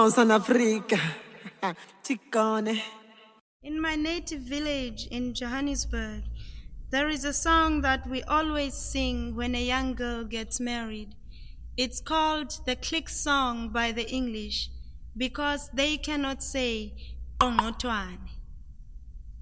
sounds on Africa. Tikone. In my native village in Johannesburg, there is a song that we always sing when a young girl gets married. It's called the click song by the English because they cannot say "Ongotwane."